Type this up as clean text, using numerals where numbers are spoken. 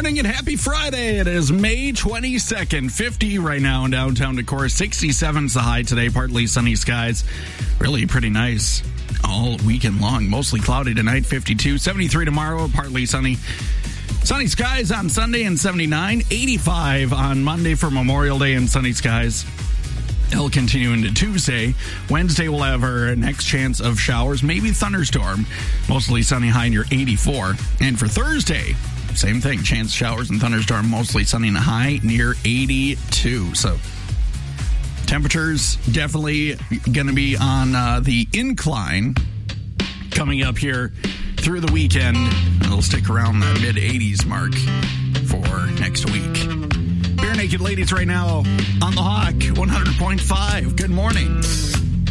morning and happy Friday. It is May 22nd, 50 right now in downtown Decorah. 67 is the high today, partly sunny skies. Really pretty nice all weekend long. Mostly cloudy tonight, 52. 73 tomorrow, partly sunny. Sunny skies on Sunday and 79. 85 on Monday for Memorial Day and sunny skies. It'll continue into Tuesday. Wednesday, we'll have our next chance of showers, maybe thunderstorm. Mostly sunny, high near 84. And for Thursday, same thing, chance of showers and thunderstorm, mostly sunny and high near 82. So temperatures definitely going to be on the incline coming up here through the weekend. It'll stick around that mid-80s mark for next week. Bare Naked Ladies right now on the Hawk 100.5. Good morning.